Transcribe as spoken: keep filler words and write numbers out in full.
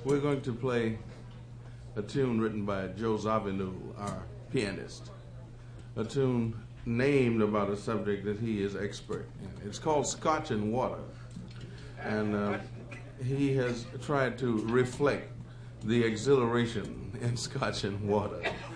We're going to play a tune written by Joe Zawinul, our pianist. A tune named about a subject that he is expert in. It's called Scotch and Water. And uh, he has tried to reflect the exhilaration in Scotch and Water.